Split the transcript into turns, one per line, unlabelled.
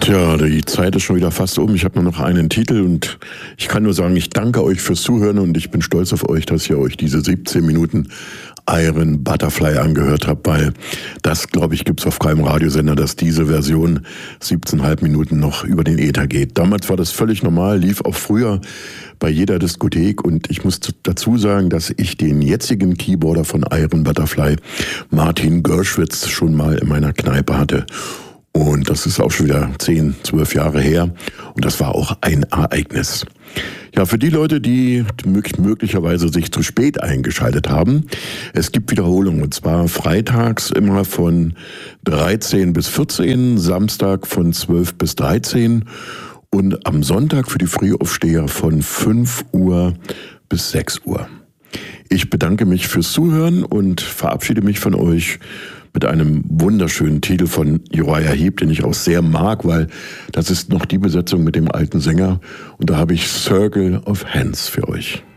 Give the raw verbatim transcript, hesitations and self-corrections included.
Tja, die Zeit ist schon wieder fast um. Ich habe nur noch einen Titel und ich kann nur sagen, ich danke euch fürs Zuhören und ich bin stolz auf euch, dass ihr euch diese siebzehn Minuten Iron Butterfly angehört habt, weil das, glaube ich, gibt's auf keinem Radiosender, dass diese Version siebzehn Komma fünf Minuten noch über den Äther geht. Damals war das völlig normal, lief auch früher bei jeder Diskothek und ich muss dazu sagen, dass ich den jetzigen Keyboarder von Iron Butterfly, Martin Gerschwitz, schon mal in meiner Kneipe hatte. Und das ist auch schon wieder zehn, zwölf Jahre her. Und das war auch ein Ereignis. Ja, für die Leute, die möglicherweise sich zu spät eingeschaltet haben, es gibt Wiederholungen. Und zwar freitags immer von dreizehn bis vierzehn, Samstag von zwölf bis dreizehn und am Sonntag für die Frühaufsteher von fünf Uhr bis sechs Uhr. Ich bedanke mich fürs Zuhören und verabschiede mich von euch mit einem wunderschönen Titel von Uriah Heep, den ich auch sehr mag, weil das ist noch die Besetzung mit dem alten Sänger. Und da habe ich Circle of Hands für euch.